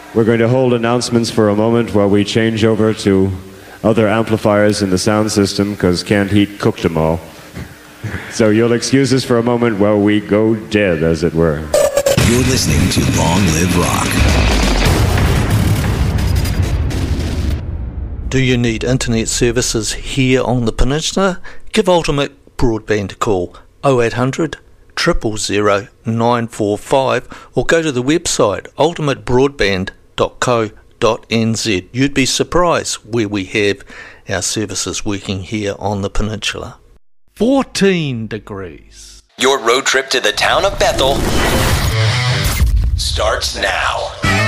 We're going to hold announcements for a moment while we change over to other amplifiers in the sound system, because Canned Heat cooked them all. So you'll excuse us for a moment while we go dead, as it were. You're listening to Long Live Rock. Do you need internet services here on the peninsula? Give Ultimate Broadband a call, 0800 000 945, or go to the website ultimatebroadband.co.nz. You'd be surprised where we have our services working here on the peninsula. 14 degrees. Your road trip to the town of Bethel starts now.